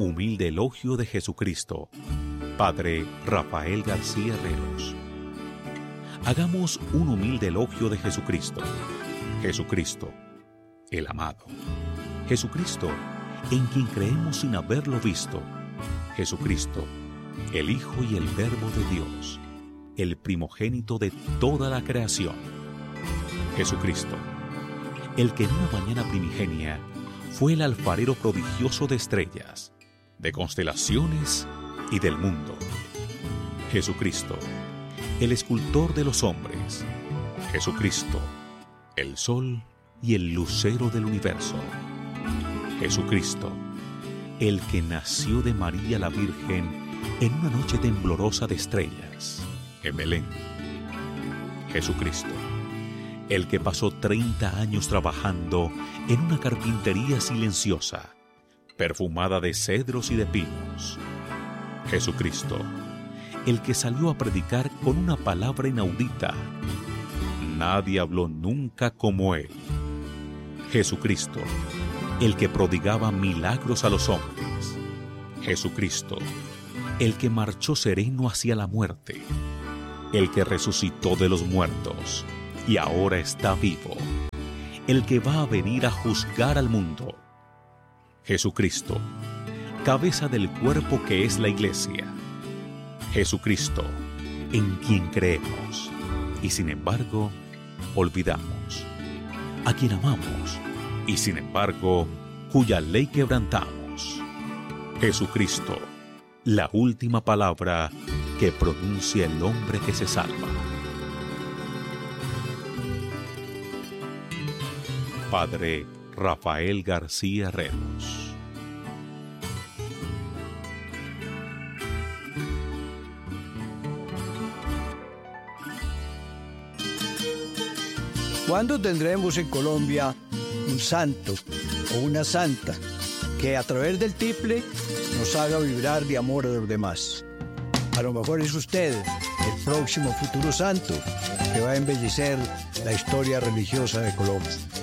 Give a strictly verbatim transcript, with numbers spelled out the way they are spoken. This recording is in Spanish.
Humilde elogio de Jesucristo, Padre Rafael García Herreros. Hagamos un humilde elogio de Jesucristo. Jesucristo, el amado. Jesucristo, en quien creemos sin haberlo visto. Jesucristo, el Hijo y el Verbo de Dios, el primogénito de toda la creación. Jesucristo, el que en una mañana primigenia fue el alfarero prodigioso de estrellas, de constelaciones y del mundo. Jesucristo, el escultor de los hombres. Jesucristo, el sol y el lucero del universo. Jesucristo, el que nació de María la Virgen en una noche temblorosa de estrellas, en Belén. Jesucristo, el que pasó treinta años trabajando en una carpintería silenciosa, perfumada de cedros y de pinos. Jesucristo, el que salió a predicar con una palabra inaudita. Nadie habló nunca como él. Jesucristo, el que prodigaba milagros a los hombres. Jesucristo, el que marchó sereno hacia la muerte, el que resucitó de los muertos y ahora está vivo, el que va a venir a juzgar al mundo. Jesucristo, cabeza del cuerpo que es la Iglesia. Jesucristo, en quien creemos y sin embargo olvidamos, a quien amamos y sin embargo cuya ley quebrantamos. Jesucristo, la última palabra que pronuncia el hombre que se salva. Padre Rafael García Herreros. ¿Cuándo tendremos en Colombia un santo o una santa que a través del tiple nos haga vibrar de amor a los demás? A lo mejor es usted el próximo futuro santo que va a embellecer la historia religiosa de Colombia.